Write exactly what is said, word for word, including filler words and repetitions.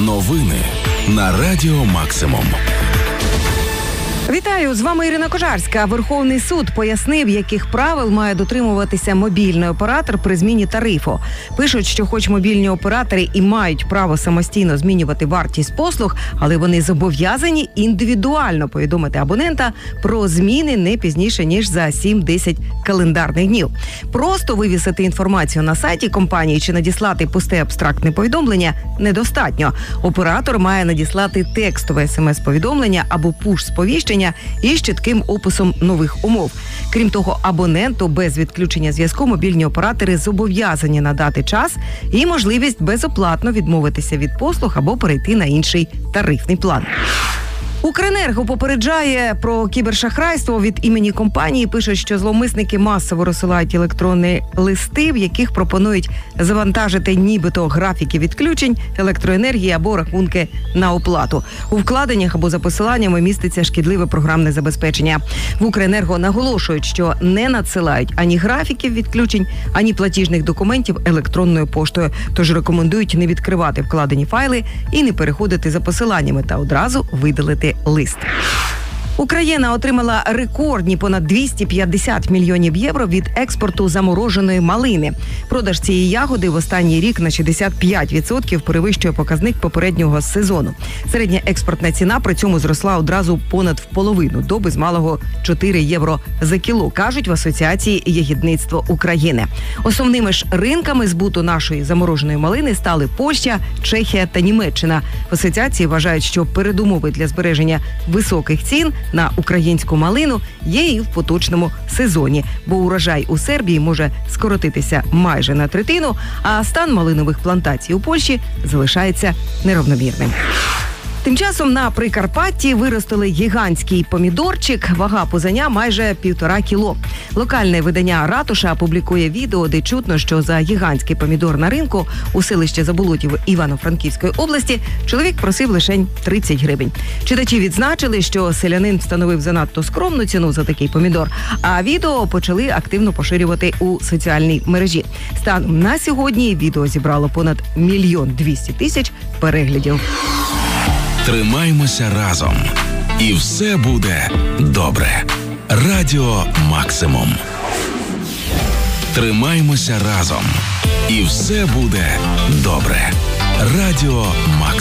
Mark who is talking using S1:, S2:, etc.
S1: Новини на Радіо Максимум.
S2: Вітаю, з вами Ірина Кожарська. Верховний суд пояснив, яких правил має дотримуватися мобільний оператор при зміні тарифу. Пишуть, що хоч мобільні оператори і мають право самостійно змінювати вартість послуг, але вони зобов'язані індивідуально повідомити абонента про зміни не пізніше, ніж за сім-десять календарних днів. Просто вивісити інформацію на сайті компанії чи надіслати пусте абстрактне повідомлення недостатньо. Оператор має надіслати текстове смс-повідомлення або пуш-сповіщення із чітким описом нових умов. Крім того, абоненту без відключення зв'язку мобільні оператори зобов'язані надати час і можливість безоплатно відмовитися від послуг або перейти на інший тарифний план. Укренерго попереджає про кібершахрайство від імені компанії. Пишуть, що зловмисники масово розсилають електронні листи, в яких пропонують завантажити нібито графіки відключень електроенергії або рахунки на оплату. У вкладеннях або за посиланнями міститься шкідливе програмне забезпечення. В Укренерго наголошують, що не надсилають ані графіків відключень, ані платіжних документів електронною поштою. Тож рекомендують не відкривати вкладені файли і не переходити за посиланнями та одразу видалити лист. Україна отримала рекордні понад двісті п'ятдесят мільйонів євро від експорту замороженої малини. Продаж цієї ягоди в останній рік на шістдесят п'ять відсотків перевищує показник попереднього сезону. Середня експортна ціна при цьому зросла одразу понад в половину, до без малого чотири євро за кіло, кажуть в Асоціації ягідництва України. Основними ж ринками збуту нашої замороженої малини стали Польща, Чехія та Німеччина. В Асоціації вважають, що передумови для збереження високих цін на українську малину є і в поточному сезоні, бо урожай у Сербії може скоротитися майже на третину, а стан малинових плантацій у Польщі залишається неравномірним. Тим часом на Прикарпатті виростили гігантський помідорчик, вага пузаня майже півтора кіло. Локальне видання «Ратуша» публікує відео, де чутно, що за гігантський помідор на ринку у селищі Заболотів Івано-Франківської області чоловік просив лишень тридцять гривень. Читачі відзначили, що селянин встановив занадто скромну ціну за такий помідор, а відео почали активно поширювати у соціальній мережі. Станом на сьогодні відео зібрало понад мільйон двісті тисяч переглядів.
S1: Тримаймося разом. І все буде добре. Радіо Максимум. Тримаймося разом. І все буде добре. Радіо Максимум.